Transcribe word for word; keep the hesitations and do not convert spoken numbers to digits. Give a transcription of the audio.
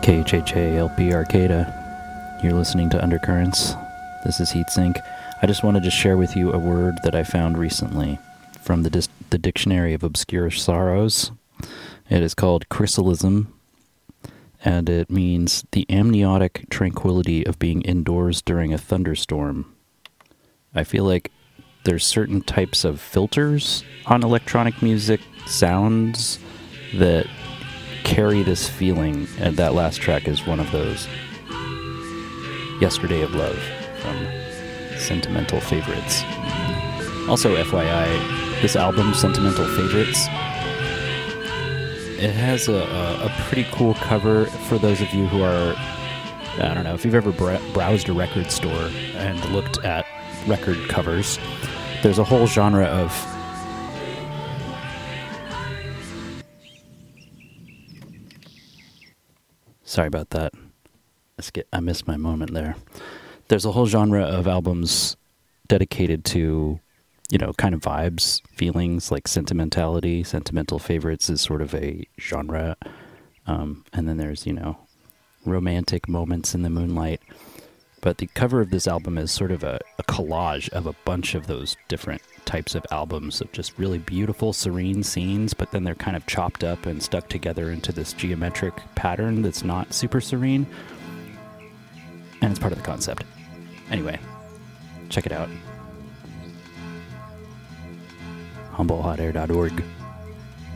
K H H A L P Arcata. You're listening to Undercurrents. This is Heatsink. I just wanted to share with you a word that I found recently from the, dis- the Dictionary of Obscure Sorrows. It is called chrysalism, and it means the amniotic tranquility of being indoors during a thunderstorm. I feel like there's certain types of filters on electronic music sounds that carry this feeling, and that last track is one of those. Yesterday of Love from Sentimental Favorites. Also, F Y I, this album, Sentimental Favorites, it has a, a, a pretty cool cover for those of you who are, I don't know, if you've ever br- browsed a record store and looked at record covers, there's a whole genre of Sorry about that. I missed my moment there. There's a whole genre of albums dedicated to, you know, kind of vibes, feelings, like sentimentality. Sentimental Favorites is sort of a genre. Um, and then there's, you know, romantic moments in the moonlight. But the cover of this album is sort of a, a collage of a bunch of those different types of albums of just really beautiful, serene scenes, but then they're kind of chopped up and stuck together into this geometric pattern that's not super serene. And it's part of the concept. Anyway, check it out. humble hot air dot org